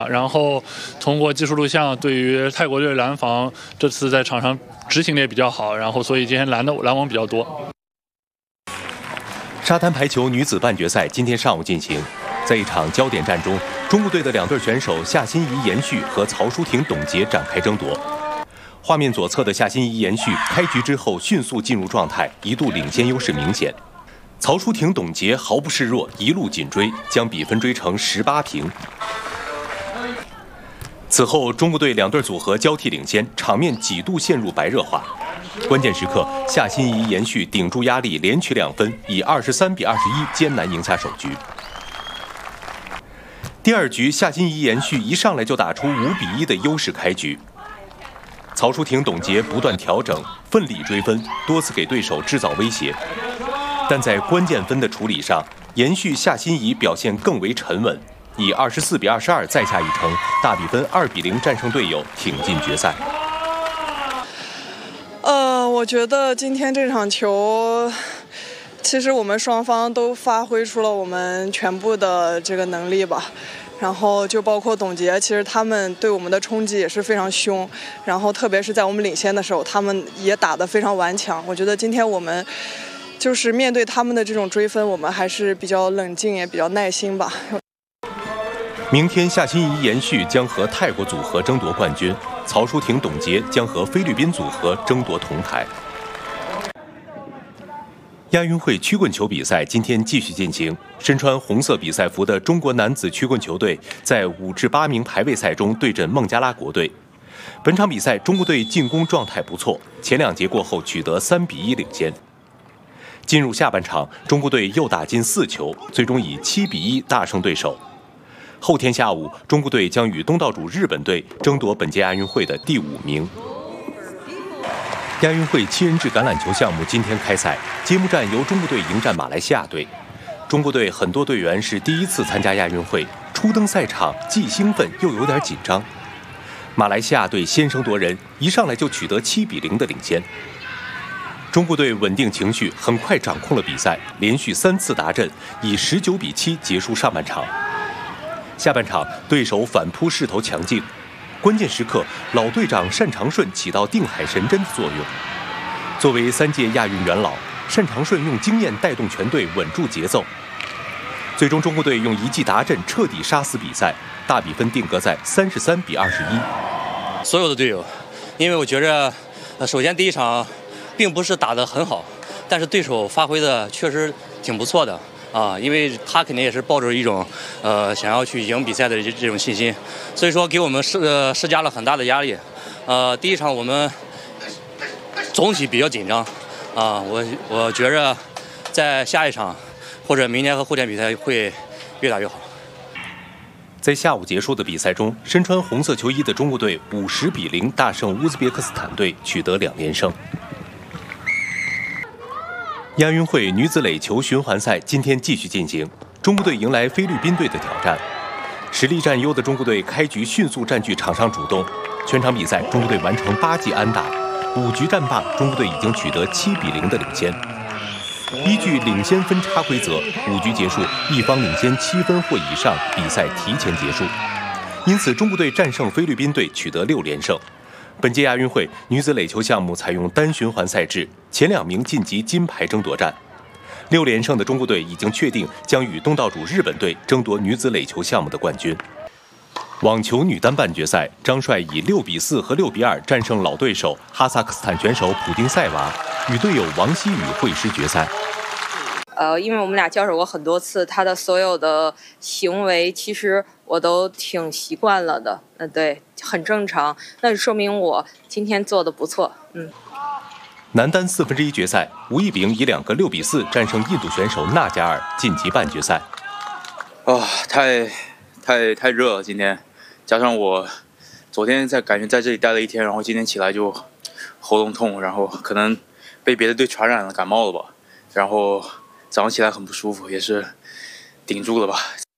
然后通过技术录像，对于泰国队拦防这次在场上执行的也比较好，然后所以今天拦网比较多。 沙滩排球女子半决赛今天上午进行，在一场焦点战中，中国队的两对选手夏欣怡、严旭和曹淑婷、董洁展开争夺。画面左侧的夏欣怡、严旭开局之后迅速进入状态，一度领先优势明显。曹淑婷、董洁毫不示弱，一路紧追，将比分追成18平。此后，中国队两对组合交替领先，场面几度陷入白热化。关键时刻，夏欣怡、严旭顶住压力，连取2分，以23比21艰难赢下首局。第二局，夏欣怡、严旭一上来就打出5比1的优势开局。曹淑婷、董洁不断调整，奋力追分，多次给对手制造威胁。但在关键分的处理上，严旭、夏欣怡表现更为沉稳，以24比22再下一城，大比分2比0战胜队友，挺进决赛。 我觉得今天这场球，其实我们双方都发挥出了我们全部的这个能力吧。然后就包括董洁，其实他们对我们的冲击也是非常凶，然后特别是在我们领先的时候，他们也打得非常顽强。我觉得今天我们就是面对他们的这种追分，我们还是比较冷静，也比较耐心吧。 明天夏欣怡、严旭将和泰国组合争夺冠军，曹淑婷、董洁将和菲律宾组合争夺铜牌。亚运会曲棍球比赛今天继续进行，身穿红色比赛服的中国男子曲棍球队在5至8名排位赛中对阵孟加拉国队。本场比赛中国队进攻状态不错，前2节过后取得3比1领先。进入下半场，中国队又打进4球，最终以7比1大胜对手。后天下午，中国队将与东道主日本队争夺本届亚运会的第5名。亚运会7人制橄榄球项目今天开赛，揭幕战由中国队迎战马来西亚队。中国队很多队员是第一次参加亚运会，初登赛场既兴奋又有点紧张。马来西亚队先声夺人，一上来就取得7比0的领先。中国队稳定情绪，很快掌控了比赛，连续3次达阵，以19比7结束上半场。下半场，对手反扑势头强劲，关键时刻，老队长单长顺起到定海神针的作用。作为3届亚运元老，单长顺用经验带动全队稳住节奏。最终，中国队用一记达阵彻底杀死比赛，大比分定格在33比21。 所有的队友，因为我觉着，首先第一场并不是打得很好，但是对手发挥的确实挺不错的。因为他肯定也是抱着一种想要去赢比赛的这种信心，所以说给我们施加了很大的压力。第一场我们总体比较紧张，我觉着在下一场或者明天和后天比赛会越打越好。 在下午结束的比赛中，身穿红色球衣的中国队50比0大胜乌兹别克斯坦队，取得2连胜。亚运会女子垒球循环赛今天继续进行，中国队迎来菲律宾队的挑战。实力占优的中国队开局迅速占据场上主动，全场比赛中国队完成8记安打，5局战罢，中国队已经取得7比0的领先。依据领先分差规则，5局结束，一方领先7分或以上，比赛提前结束。因此，中国队战胜菲律宾队，取得6连胜。本届亚运会女子垒球项目采用单循环赛制，前2名晋级金牌争夺战。6连胜的中国队已经确定将与东道主日本队争夺女子垒球项目的冠军。网球女单半决赛，张帅以6比4和6比2战胜老对手哈萨克斯坦选手普丁塞娃，与队友王曦雨会师决赛。 因为我们俩交手过很多次，他的所有的行为其实我都挺习惯了的，对，很正常，那就说明我今天做的不错。 男单1/4决赛，吴亦丙以2个6比4战胜印度选手纳加尔，晋级半决赛。 太热了，今天加上我昨天感觉在这里待了1天，然后今天起来就喉咙痛，然后可能被别的队传染了感冒了吧，然后早上起来很不舒服，也是顶住了吧。